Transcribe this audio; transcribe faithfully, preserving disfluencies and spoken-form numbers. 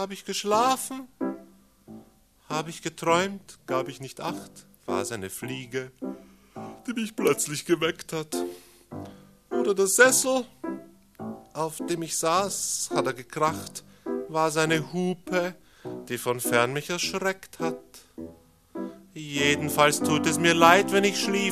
Hab ich geschlafen? Hab ich geträumt? Gab ich nicht acht? War es eine Fliege, die mich plötzlich geweckt hat? Oder der Sessel, auf dem ich saß, hat er gekracht? War es eine Hupe, die von fern mich erschreckt hat? Jedenfalls tut es mir leid, wenn ich schlief